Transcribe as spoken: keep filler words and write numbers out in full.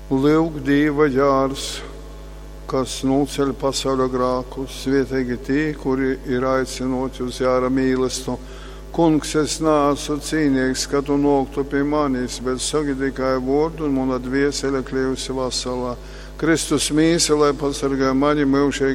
Lūk, Dieva jārs, kas noceļ pasaulio grākus, svētīgi tie, kuri ir aicinoti uz jāra mīlestību. Kungs, es neesmu cīnīgs, ka tu noktu pie manis, bet saki tikai vārdu, un mana dvēsele kļuvusi veselā. Kristus mīsa, lai pasargā mani mūžīgi